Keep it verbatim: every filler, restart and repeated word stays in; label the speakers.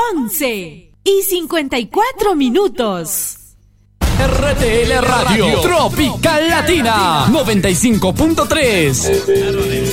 Speaker 1: once y cincuenta y cuatro minutos.
Speaker 2: R T L Radio, Tropical Latina noventa y cinco punto tres.